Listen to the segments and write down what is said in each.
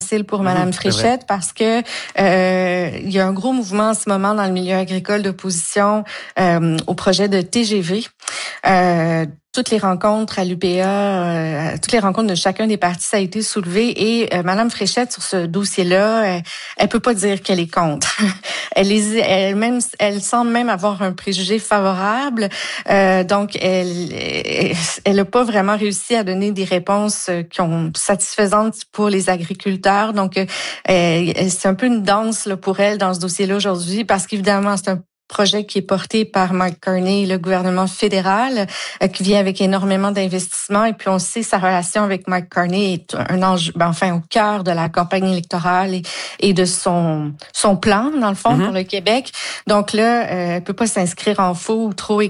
facile pour Madame Fréchette parce que il y a un gros mouvement en ce moment dans le milieu agricole d'opposition au projet de TGV. Toutes les rencontres à l'UPA, toutes les rencontres de chacun des partis, ça a été soulevé et Madame Fréchette sur ce dossier-là, elle peut pas dire qu'elle est contre. Elle semble même avoir un préjugé favorable. Donc elle a pas vraiment réussi à donner des réponses qui sont satisfaisantes pour les agriculteurs. Donc c'est un peu une danse là, pour elle dans ce dossier-là aujourd'hui parce qu'évidemment c'est un projet qui est porté par Mike Carney, le gouvernement fédéral, qui vient avec énormément d'investissements. Et puis, on sait sa relation avec Mike Carney est un enjeu, au cœur de la campagne électorale et de son plan, dans le fond, pour le Québec. Donc là, elle peut pas s'inscrire en faux ou trop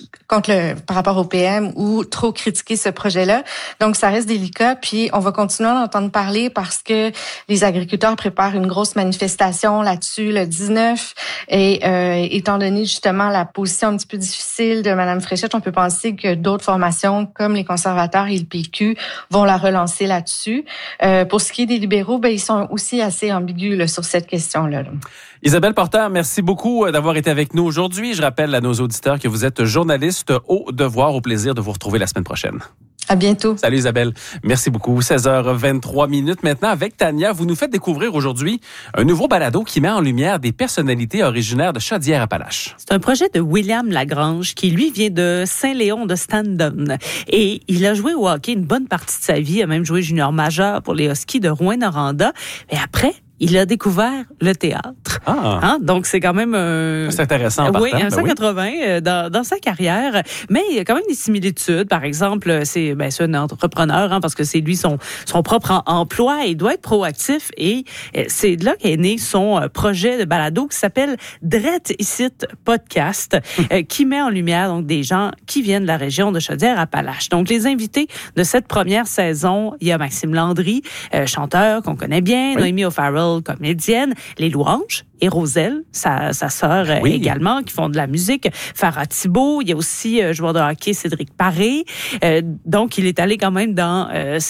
par rapport au PM ou trop critiquer ce projet-là. Donc, ça reste délicat. Puis, on va continuer à en entendre parler parce que les agriculteurs préparent une grosse manifestation là-dessus le 19 et étant donné justement la position un petit peu difficile de Mme Fréchette, on peut penser que d'autres formations comme les conservateurs et le PQ vont la relancer là-dessus. Pour ce qui est des libéraux, ils sont aussi assez ambigus là, sur cette question-là. Isabelle Porter, merci beaucoup d'avoir été avec nous aujourd'hui. Je rappelle à nos auditeurs que vous êtes journaliste au Devoir. Au plaisir de vous retrouver la semaine prochaine. À bientôt. Salut Isabelle. Merci beaucoup. 16h23 maintenant avec Tania. Vous nous faites découvrir aujourd'hui un nouveau balado qui met en lumière des personnalités originaires de Chaudière-Appalaches. C'est un projet de William Lagrange qui, lui, vient de Saint-Léon de Standon. Et il a joué au hockey une bonne partie de sa vie. Il a même joué junior majeur pour les Huskies de Rouyn-Noranda. Et après, il a découvert le théâtre. Donc, c'est quand même... c'est intéressant. Oui, un 180 dans sa carrière. Mais il y a quand même des similitudes. Par exemple, c'est un entrepreneur parce que c'est lui son propre emploi. Il doit être proactif. Et c'est là qu'est né son projet de balado qui s'appelle Drette Icit Podcast, qui met en lumière donc des gens qui viennent de la région de Chaudière-Appalaches. Donc, les invités de cette première saison, il y a Maxime Landry, chanteur qu'on connaît bien, Noémie O'Farrell, comédienne, les Louanges et Roselle, sa sœur également, qui font de la musique, Farah Thibault, il y a aussi joueur de hockey Cédric Paré. Donc, il est allé quand même dans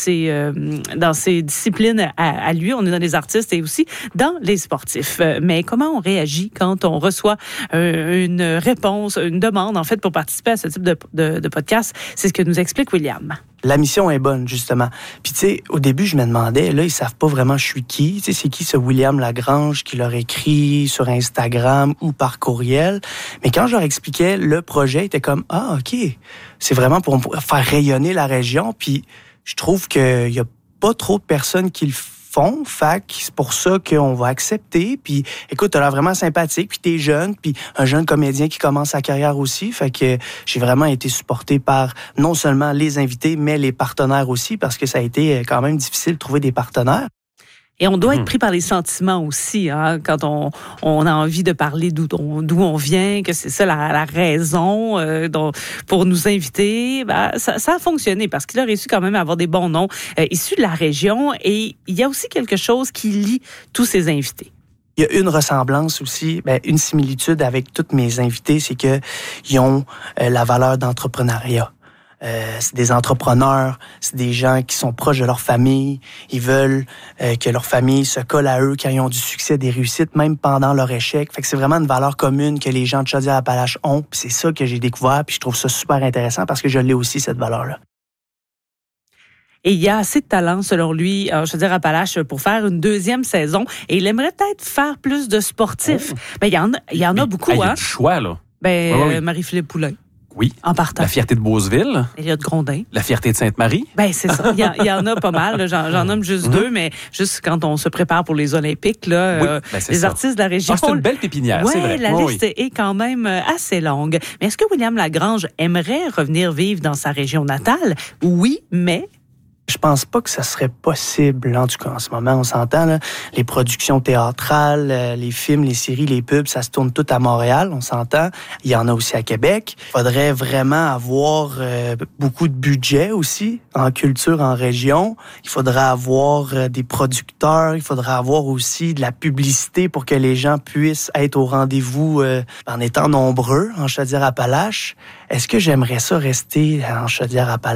ses disciplines à lui. On est dans les artistes et aussi dans les sportifs. Mais comment on réagit quand on reçoit une réponse, une demande, en fait, pour participer à ce type de podcast? C'est ce que nous explique William. La mission est bonne, justement. Puis, tu sais, au début, je me demandais, là, ils savent pas vraiment je suis qui. Tu sais, c'est qui ce William Lagrange qui leur écrit sur Instagram ou par courriel. Mais quand je leur expliquais, le projet était comme, OK, c'est vraiment pour faire rayonner la région. Puis, je trouve qu'il y a pas trop de personnes qui le font. C'est pour ça qu'on va accepter. Puis, écoute, t'as l'air vraiment sympathique, puis t'es jeune, puis un jeune comédien qui commence sa carrière aussi. Fait que j'ai vraiment été supporté par non seulement les invités, mais les partenaires aussi, parce que ça a été quand même difficile de trouver des partenaires. Et on doit être pris par les sentiments aussi, quand on a envie de parler d'où on vient, que c'est ça la raison pour nous inviter. Ça a fonctionné parce qu'il a réussi quand même à avoir des bons noms issus de la région. Et il y a aussi quelque chose qui lie tous ces invités. Il y a une ressemblance aussi, une similitude avec tous mes invités, c'est qu'ils ont la valeur d'entrepreneuriat. C'est des entrepreneurs, c'est des gens qui sont proches de leur famille. Ils veulent que leur famille se colle à eux quand ils ont du succès, des réussites, même pendant leur échec. Fait que c'est vraiment une valeur commune que les gens de Chaudière-Appalaches ont. Puis c'est ça que j'ai découvert, puis je trouve ça super intéressant parce que je l'ai aussi, cette valeur-là. Et il y a assez de talent, selon lui, Chaudière-Appalaches, pour faire une deuxième saison. Et il aimerait peut-être faire plus de sportifs. Il y en a beaucoup, Il y a du choix, là. Marie-Philippe Poulain. Oui. En partant. La Fierté de Beauceville. Elliott Grondin. La Fierté de Sainte-Marie. C'est ça. Il y en a pas mal. Là. J'en nomme juste deux, mais juste quand on se prépare pour les Olympiques, là, les artistes de la région. C'est une belle pépinière, c'est vrai. La liste est quand même assez longue. Mais est-ce que William Lagrange aimerait revenir vivre dans sa région natale? Oui, mais... Je pense pas que ça serait possible, en tout cas, en ce moment, on s'entend, là, les productions théâtrales, les films, les séries, les pubs, ça se tourne tout à Montréal, on s'entend. Il y en a aussi à Québec. Il faudrait vraiment avoir beaucoup de budget aussi, en culture, en région. Il faudrait avoir des producteurs, il faudrait avoir aussi de la publicité pour que les gens puissent être au rendez-vous en étant nombreux en Chaudière-Appalaches. Est-ce que j'aimerais ça rester en Chaudière-Appalaches?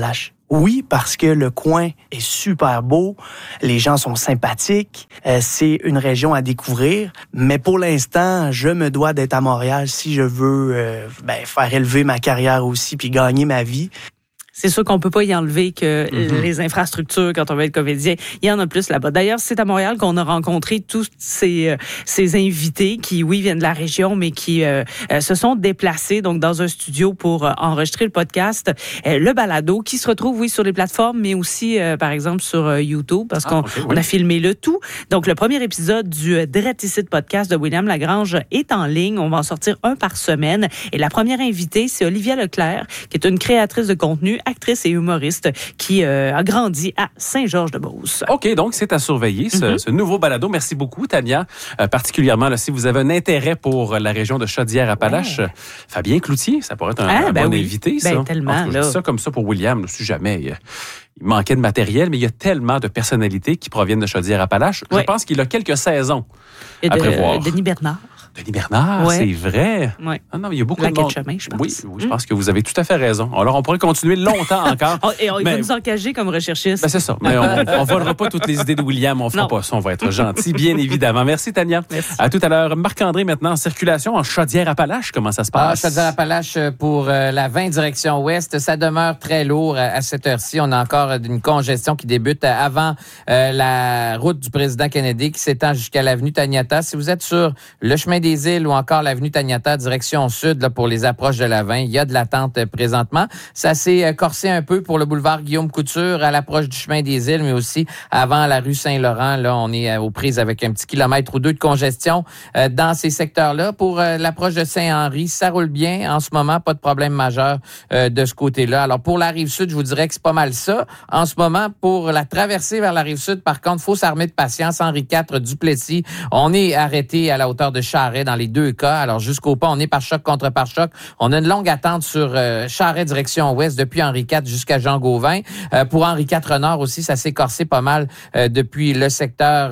Oui, parce que le coin est super beau, les gens sont sympathiques, c'est une région à découvrir, mais pour l'instant, je me dois d'être à Montréal si je veux faire élever ma carrière aussi puis gagner ma vie. C'est sûr qu'on peut pas y enlever que les infrastructures, quand on veut être comédien, il y en a plus là-bas. D'ailleurs, c'est à Montréal qu'on a rencontré tous ces invités qui, oui, viennent de la région, mais qui se sont déplacés donc dans un studio pour enregistrer le podcast, le balado, qui se retrouve, oui, sur les plateformes, mais aussi, par exemple, sur YouTube, parce qu'on a filmé le tout. Donc, le premier épisode du Dreticide podcast de William Lagrange est en ligne. On va en sortir un par semaine. Et la première invitée, c'est Olivia Leclerc, qui est une créatrice de contenu, actrice et humoriste qui a grandi à Saint-Georges-de-Beauce. OK, donc c'est à surveiller, ce nouveau balado. Merci beaucoup, Tania. Particulièrement, là, si vous avez un intérêt pour la région de Chaudière-Appalaches, Fabien Cloutier, ça pourrait être un bon invité, ça. Tellement, je dis ça comme ça pour William, si jamais il manquait de matériel, mais il y a tellement de personnalités qui proviennent de Chaudière-Appalaches. Je pense qu'il a quelques saisons à prévoir. Denis Bernard. Denis Bernard, c'est vrai. Ouais. Ah non, il y a beaucoup de monde. Chemin, je pense. Oui, je pense que vous avez tout à fait raison. Alors, on pourrait continuer longtemps encore. Il va nous engager comme recherchiste. C'est ça. Mais on ne volera pas toutes les idées de William. On fera pas ça. On va être gentil, bien évidemment. Merci, Tania. Merci. À tout à l'heure. Marc-André, maintenant, en circulation en Chaudière-Appalaches. Comment ça se passe? Chaudière-Appalaches pour la 20 direction ouest. Ça demeure très lourd à cette heure-ci. On a encore une congestion qui débute avant la route du président Kennedy qui s'étend jusqu'à l'avenue Taniata. Si vous êtes sur le chemin des Îles ou encore l'avenue Taniata, direction sud, là, pour les approches de la 20. Il y a de l'attente présentement. Ça s'est corsé un peu pour le boulevard Guillaume-Couture à l'approche du chemin des Îles, mais aussi avant la rue Saint-Laurent. Là, on est aux prises avec un petit kilomètre ou deux de congestion dans ces secteurs-là. Pour l'approche de Saint-Henri, ça roule bien en ce moment. Pas de problème majeur de ce côté-là. Alors, pour la Rive-Sud, je vous dirais que c'est pas mal ça. En ce moment, pour la traversée vers la Rive-Sud, par contre, faut s'armer de patience. Henri IV, Duplessis, on est arrêté à la hauteur de Charest dans les deux cas. Alors, jusqu'au pont, on est par choc contre par choc. On a une longue attente sur Charest, direction ouest, depuis Henri IV jusqu'à Jean-Gauvin. Pour Henri IV Nord aussi, ça s'est corsé pas mal depuis le secteur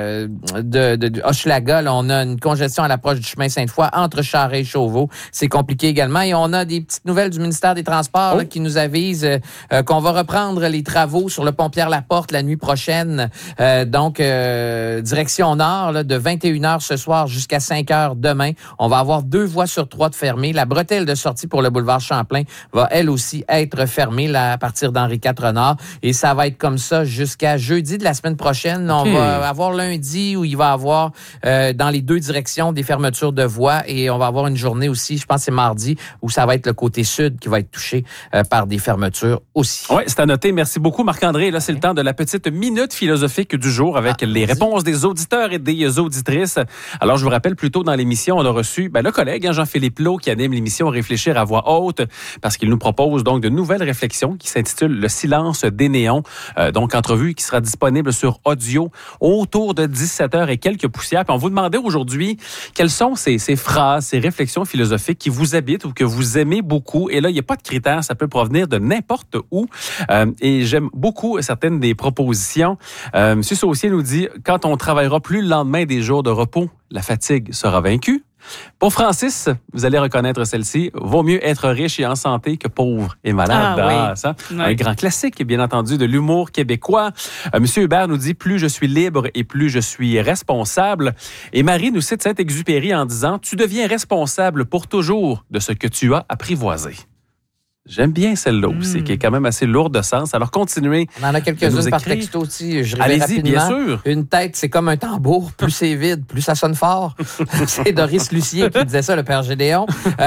de Hochelaga. Là, on a une congestion à l'approche du chemin Sainte-Foy entre Charest et Chauveau. C'est compliqué également. Et on a des petites nouvelles du ministère des Transports là, qui nous avisent qu'on va reprendre les travaux sur le pont Pierre-Laporte la nuit prochaine. Donc, direction nord, là, de 21h ce soir jusqu'à 5h demain. On va avoir 2 voies sur 3 de fermées. La bretelle de sortie pour le boulevard Champlain va, elle aussi, être fermée là, à partir d'Henri IV Nord. Et ça va être comme ça jusqu'à jeudi de la semaine prochaine. On va avoir lundi où il va y avoir dans les 2 directions des fermetures de voies. Et on va avoir une journée aussi, je pense que c'est mardi, où ça va être le côté sud qui va être touché par des fermetures aussi. Oui, c'est à noter. Merci beaucoup, Marc-André. Là, c'est le temps de la petite minute philosophique du jour avec les réponses des auditeurs et des auditrices. Alors, je vous rappelle, plus tôt dans l'émission, on a reçu le collègue Jean-Philippe Laud qui anime l'émission Réfléchir à voix haute parce qu'il nous propose donc de nouvelles réflexions qui s'intitulent Le silence des néons. Donc, entrevue qui sera disponible sur audio autour de 17h et quelques poussières. Puis on vous demandait aujourd'hui quelles sont ces phrases, ces réflexions philosophiques qui vous habitent ou que vous aimez beaucoup. Et là, il n'y a pas de critères, ça peut provenir de n'importe où. Et j'aime beaucoup certaines des propositions. Monsieur Saucier nous dit « Quand on travaillera plus le lendemain des jours de repos, la fatigue sera vaincue. » Pour Francis, vous allez reconnaître celle-ci. Vaut mieux être riche et en santé que pauvre et malade. Ça, un grand classique, bien entendu, de l'humour québécois. Monsieur Hubert nous dit plus je suis libre et plus je suis responsable. Et Marie nous cite Saint-Exupéry en disant tu deviens responsable pour toujours de ce que tu as apprivoisé. J'aime bien celle-là aussi, qui est quand même assez lourde de sens. Alors, continuez. On en a quelques-unes par texto aussi. Je Allez-y, rapidement. bien sûr. Une tête, c'est comme un tambour. Plus c'est vide, plus ça sonne fort. C'est Doris Lucier qui disait ça, le père Gédéon.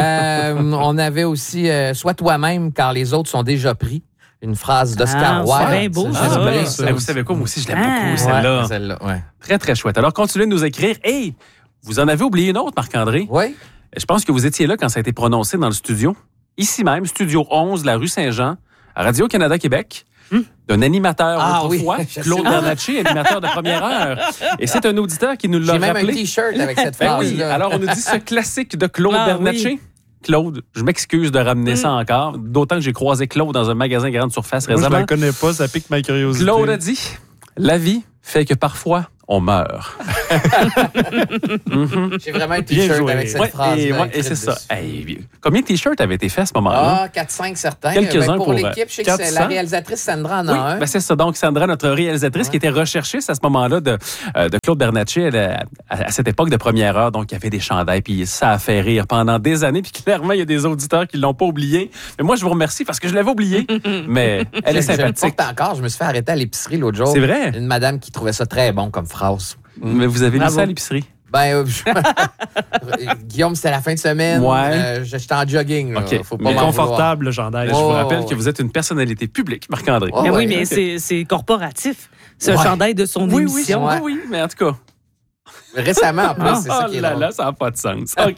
On avait aussi « Sois toi-même, car les autres sont déjà pris ». Une phrase d'Oscar Wilde. C'est bien beau, ça. Vous savez quoi, moi aussi, je l'aime beaucoup, celle-là. Celle-là, Très, très chouette. Alors, continuez de nous écrire. Hey, vous en avez oublié une autre, Marc-André? Oui. Je pense que vous étiez là quand ça a été prononcé dans le studio. Ici même, Studio 11, la rue Saint-Jean, à Radio-Canada Québec, d'un animateur autrefois, Claude Bernatchez, animateur de première heure. Et c'est un auditeur qui nous l'a rappelé. J'ai même un T-shirt avec cette phrase-là. Oui. Alors, on nous dit ce classique de Claude Bernatchez. Oui. Claude, je m'excuse de ramener ça encore, d'autant que j'ai croisé Claude dans un magasin grande surface récemment. Moi, je ne la connais pas, ça pique ma curiosité. Claude a dit, la vie fait que parfois, on meurt. J'ai vraiment un T-shirt avec cette phrase. Et c'est ça. Hey, combien de T-shirts avaient été faits à ce moment-là? 4-5 certains. Quelques-uns pour l'équipe, je sais que c'est la réalisatrice Sandra en a un. Ben c'est ça. Donc, Sandra, notre réalisatrice, qui était recherchiste à ce moment-là de Claude Bernatchez, à cette époque de première heure. Donc, il y avait des chandails, puis ça a fait rire pendant des années. Puis clairement, il y a des auditeurs qui ne l'ont pas oublié. Mais moi, je vous remercie parce que je l'avais oublié. Mais elle est sympathique. Je le porte encore. Je me suis fait arrêter à l'épicerie l'autre jour. C'est vrai? Une madame qui trouvait ça très bon comme phrase. Mais vous avez mis ça à l'épicerie? Guillaume, c'était la fin de semaine. Ouais. J'étais en jogging. Okay. Faut pas confortable, le gendarme. Je vous rappelle que vous êtes une personnalité publique, Marc-André. Mais oui, mais c'est corporatif. C'est un chandail de son émission. Oui, mais en tout cas... Récemment, en plus, c'est ça qui est drôle. Là, ça n'a pas de sens. OK.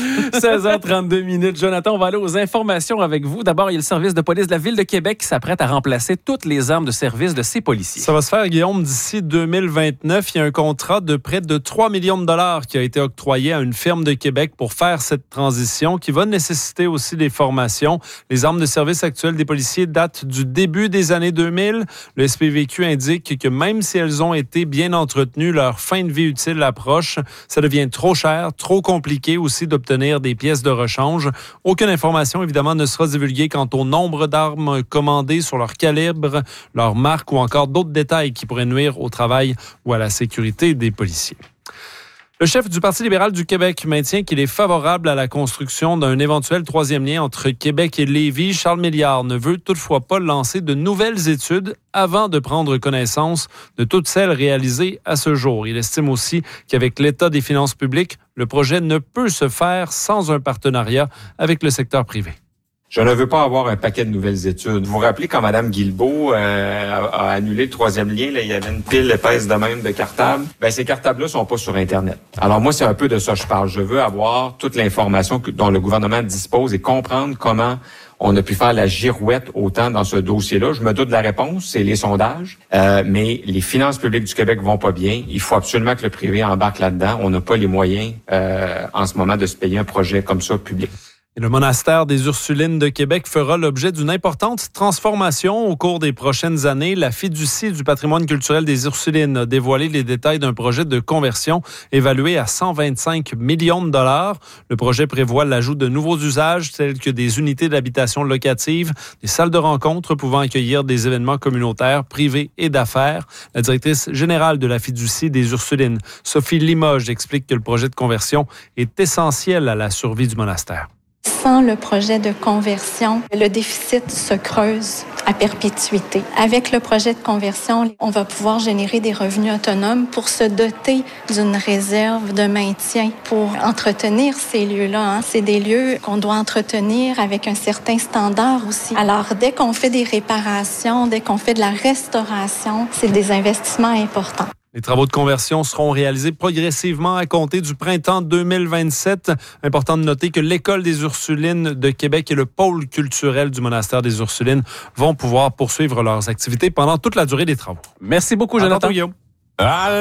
16h32 minutes. Jonathan, on va aller aux informations avec vous. D'abord, il y a le service de police de la Ville de Québec qui s'apprête à remplacer toutes les armes de service de ses policiers. Ça va se faire, Guillaume, d'ici 2029. Il y a un contrat de près de 3 millions de dollars qui a été octroyé à une firme de Québec pour faire cette transition qui va nécessiter aussi des formations. Les armes de service actuelles des policiers datent du début des années 2000. Le SPVQ indique que même si elles ont été bien entretenues, leur fin de vie utile approche. Ça devient trop cher, trop compliqué aussi d'obtenir des pièces de rechange. Aucune information, évidemment, ne sera divulguée quant au nombre d'armes commandées, sur leur calibre, leur marque ou encore d'autres détails qui pourraient nuire au travail ou à la sécurité des policiers. Le chef du Parti libéral du Québec maintient qu'il est favorable à la construction d'un éventuel troisième lien entre Québec et Lévis. Charles Milliard ne veut toutefois pas lancer de nouvelles études avant de prendre connaissance de toutes celles réalisées à ce jour. Il estime aussi qu'avec l'état des finances publiques, le projet ne peut se faire sans un partenariat avec le secteur privé. Je ne veux pas avoir un paquet de nouvelles études. Vous vous rappelez quand Mme Guilbeault a annulé le troisième lien, là, il y avait une pile épaisse de même de cartables. Ces cartables-là sont pas sur Internet. Alors moi, c'est un peu de ça que je parle. Je veux avoir toute l'information dont le gouvernement dispose et comprendre comment on a pu faire la girouette autant dans ce dossier-là. Je me doute de la réponse, c'est les sondages. Mais les finances publiques du Québec vont pas bien. Il faut absolument que le privé embarque là-dedans. On n'a pas les moyens en ce moment de se payer un projet comme ça public. Et le monastère des Ursulines de Québec fera l'objet d'une importante transformation au cours des prochaines années. La fiducie du patrimoine culturel des Ursulines a dévoilé les détails d'un projet de conversion évalué à 125 millions de dollars. Le projet prévoit l'ajout de nouveaux usages tels que des unités d'habitation locative, des salles de rencontre pouvant accueillir des événements communautaires, privés et d'affaires. La directrice générale de la fiducie des Ursulines, Sophie Limoges, explique que le projet de conversion est essentiel à la survie du monastère. Sans le projet de conversion, le déficit se creuse à perpétuité. Avec le projet de conversion, on va pouvoir générer des revenus autonomes pour se doter d'une réserve de maintien pour entretenir ces lieux-là. C'est des lieux qu'on doit entretenir avec un certain standard aussi. Alors, dès qu'on fait des réparations, dès qu'on fait de la restauration, c'est des investissements importants. Les travaux de conversion seront réalisés progressivement à compter du printemps 2027. Important de noter que l'École des Ursulines de Québec et le pôle culturel du monastère des Ursulines vont pouvoir poursuivre leurs activités pendant toute la durée des travaux. Merci beaucoup, Jonathan. Guillaume.